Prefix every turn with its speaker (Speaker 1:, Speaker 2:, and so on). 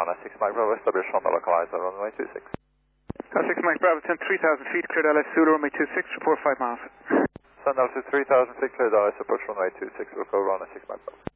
Speaker 1: runway 6 Mike Bravo, establish on the localizer, runway 26.
Speaker 2: 6 Mike Bravo, 10 3,000 feet, cleared LS Zulu, runway 26, report 5 miles.
Speaker 1: Send altitude 3,000 feet, cleared LS, approach runway 26, we'll go runway 6 Mike Bravo.